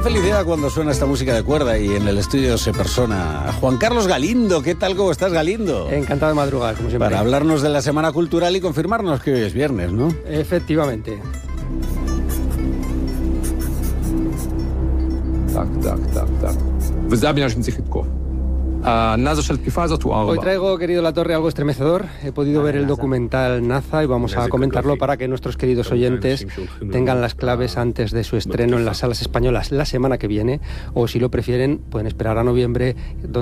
felicidad cuando suena esta música de cuerda y en el estudio se persona Juan Carlos Galindo. ¿Qué tal? ¿Cómo estás, Galindo? Encantado de madrugar, como siempre. Para hablarnos de la Semana Cultural y confirmarnos que hoy es viernes, ¿no? Efectivamente. Так. Hoy traigo, querido Latorre, algo estremecedor. He podido ver el documental Naza y vamos a comentarlo para que nuestros queridos oyentes tengan las claves antes de su estreno en las salas españolas la semana que viene, o si lo prefieren pueden esperar a noviembre,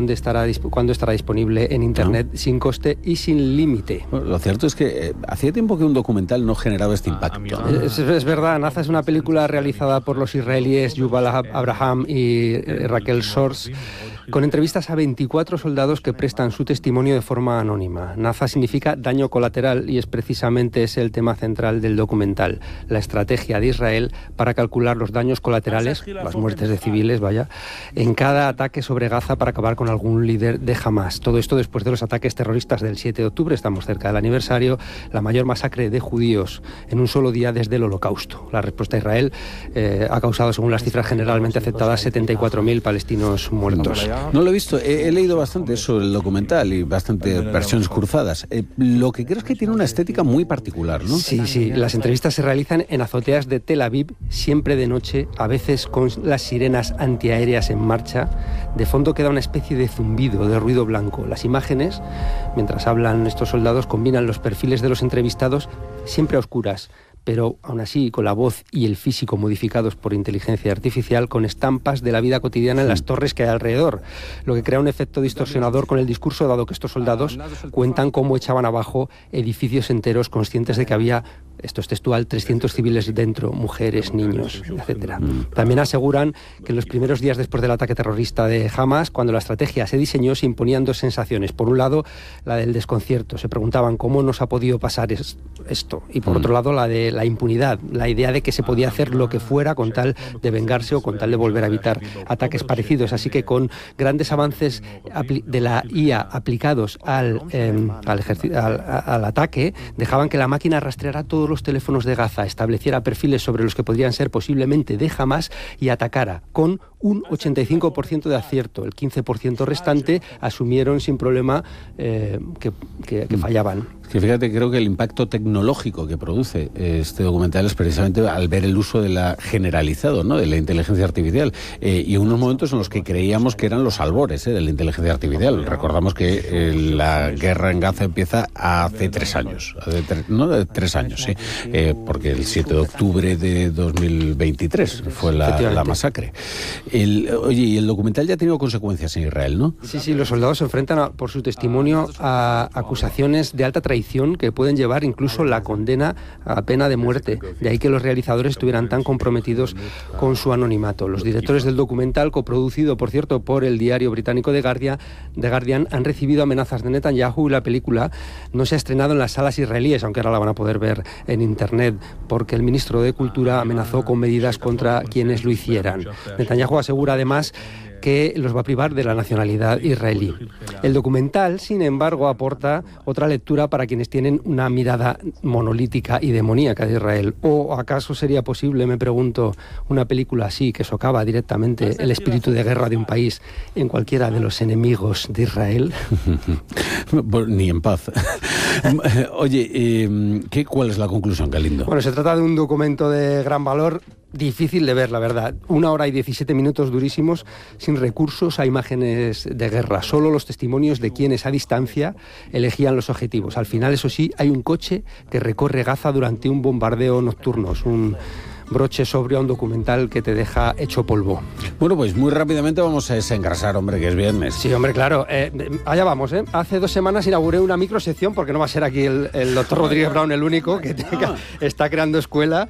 cuando estará disponible en internet sin coste y sin límite. Bueno, lo cierto es que hacía tiempo que un documental no generaba este impacto. Es verdad, Naza es una película realizada por los israelíes Yuval Abraham y Raquel Shores, con entrevistas a 24 soldados que prestan su testimonio de forma anónima. Naza significa daño colateral y es precisamente ese el tema central del documental, la estrategia de Israel para calcular los daños colaterales, las muertes de civiles, en cada ataque sobre Gaza para acabar con algún líder de Hamás. Todo esto después de los ataques terroristas del 7 de octubre, estamos cerca del aniversario, la mayor masacre de judíos en un solo día desde el Holocausto. La respuesta a Israel ha causado, según las cifras generalmente aceptadas, 74.000 palestinos muertos. No lo he visto, he leído bastante sobre el documental y bastante versiones cruzadas. Lo que creo es que tiene una estética muy particular, ¿no? Sí. Las entrevistas se realizan en azoteas de Tel Aviv, siempre de noche, a veces con las sirenas antiaéreas en marcha. De fondo queda una especie de zumbido, de ruido blanco. Las imágenes, mientras hablan estos soldados, combinan los perfiles de los entrevistados, siempre a oscuras, pero aún así con la voz y el físico modificados por inteligencia artificial, con estampas de la vida cotidiana en las torres que hay alrededor, lo que crea un efecto distorsionador con el discurso, dado que estos soldados cuentan cómo echaban abajo edificios enteros, conscientes de que había, esto es textual, 300 civiles dentro, mujeres, niños, etc. También aseguran que en los primeros días después del ataque terrorista de Hamás, cuando la estrategia se diseñó, se imponían dos sensaciones. Por un lado, la del desconcierto. Se preguntaban cómo nos ha podido pasar esto. Y por otro lado, la de la impunidad, la idea de que se podía hacer lo que fuera con tal de vengarse o con tal de volver a evitar ataques parecidos. Así que con grandes avances de la IA aplicados al ataque, dejaban que la máquina rastreara todos los teléfonos de Gaza, estableciera perfiles sobre los que podrían ser posiblemente de Hamás y atacara con un 85% de acierto. El 15% restante asumieron sin problema que fallaban. Que fíjate, creo que el impacto tecnológico que produce este documental es precisamente al ver el uso de la generalizado, ¿no?, de la inteligencia artificial, y unos momentos en los que creíamos que eran los albores de la inteligencia artificial. Recordamos que la guerra en Gaza empieza hace 3 años, tres años, sí, porque el 7 de octubre de 2023 fue la masacre. Oye, y el documental ya ha tenido consecuencias en Israel, ¿no? Sí, los soldados se enfrentan por su testimonio a acusaciones de alta traición que pueden llevar incluso la condena a pena de muerte. De ahí que los realizadores estuvieran tan comprometidos con su anonimato. Los directores del documental, coproducido, por cierto, por el diario británico The Guardian, han recibido amenazas de Netanyahu y la película no se ha estrenado en las salas israelíes, aunque ahora la van a poder ver en internet, porque el ministro de Cultura amenazó con medidas contra quienes lo hicieran. Netanyahu asegura además que los va a privar de la nacionalidad israelí. El documental, sin embargo, aporta otra lectura para quienes tienen una mirada monolítica y demoníaca de Israel. ¿O acaso sería posible, me pregunto, una película así que socava directamente el espíritu de guerra de un país en cualquiera de los enemigos de Israel? Ni en paz. Oye, ¿cuál es la conclusión, Galindo? Bueno, se trata de un documento de gran valor, difícil de ver, la verdad. 1 hora y 17 minutos durísimos, sin recursos a imágenes de guerra. Solo los testimonios de quienes a distancia elegían los objetivos. Al final, eso sí, hay un coche que recorre Gaza durante un bombardeo nocturno. Es un broche sobrio a un documental que te deja hecho polvo. Bueno, pues muy rápidamente vamos a desengrasar, hombre, que es viernes. Sí, hombre, claro. Allá vamos, ¿eh? Hace 2 semanas inauguré una microsección, porque no va a ser aquí el doctor Rodríguez Brown el único que está creando escuela.